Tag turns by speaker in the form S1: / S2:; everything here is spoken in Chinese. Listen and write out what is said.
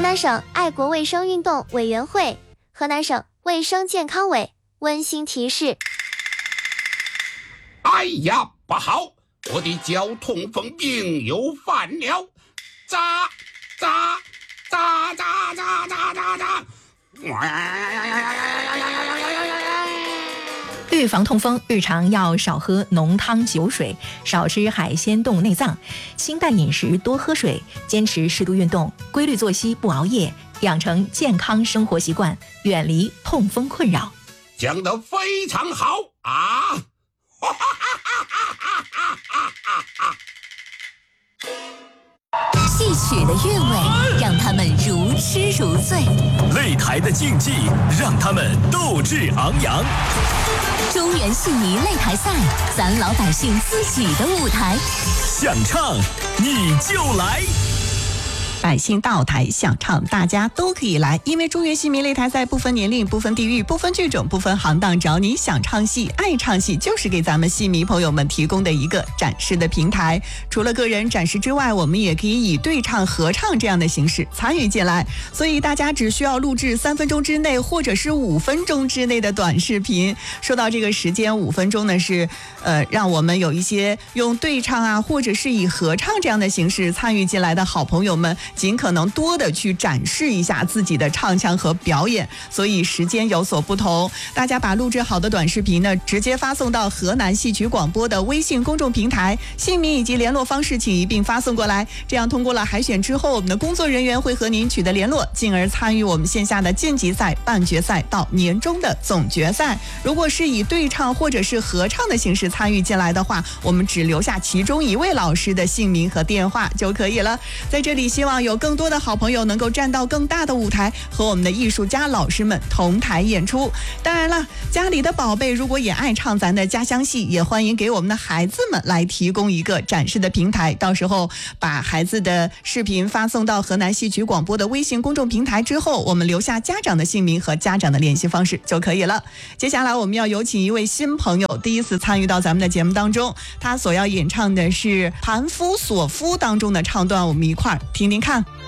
S1: 南省爱国卫生运动委员会、河南省卫生健康委温馨提示：
S2: 哎呀，不好，我的脚痛风病又犯了！扎！
S3: 预防痛风，日常要少喝浓汤酒水，少吃海鲜动物内脏，清淡饮食，多喝水，坚持适度运动，规律作息，不熬夜，养成健康生活习惯，远离痛风困扰。
S2: 讲得非常好啊！
S4: 戏曲的韵味让他们如痴如醉，
S5: 擂台的竞技让他们斗志昂扬。
S4: 中原戏迷擂台赛，咱老百姓自己的舞台，
S5: 想唱你就来。
S6: 百姓到台想唱，大家都可以来，因为中原戏迷擂台赛不分年龄、不分地域、不分剧种、不分行当，只要你想唱戏、爱唱戏，就是给咱们戏迷朋友们提供的一个展示的平台。除了个人展示之外，我们也可以以对唱、合唱这样的形式参与进来。所以大家只需要录制3分钟之内，或者是5分钟之内的短视频。说到这个时间，5分钟呢是让我们有一些用对唱啊，或者是以合唱这样的形式参与进来的好朋友们，尽可能多的去展示一下自己的唱腔和表演，所以时间有所不同。大家把录制好的短视频呢，直接发送到河南戏曲广播的微信公众平台，姓名以及联络方式请一并发送过来。这样通过了海选之后，我们的工作人员会和您取得联络，进而参与我们线下的晋级赛、半决赛到年终的总决赛。如果是以对唱或者是合唱的形式参与进来的话，我们只留下其中一位老师的姓名和电话就可以了。在这里希望有更多的好朋友能够站到更大的舞台，和我们的艺术家老师们同台演出。当然了，家里的宝贝如果也爱唱咱的家乡戏，也欢迎给我们的孩子们来提供一个展示的平台。到时候把孩子的视频发送到河南戏曲广播的微信公众平台之后，我们留下家长的姓名和家长的联系方式就可以了。接下来我们要有请一位新朋友，第一次参与到咱们的节目当中，他所要演唱的是《盘夫索夫》当中的唱段，我们一块儿听听看。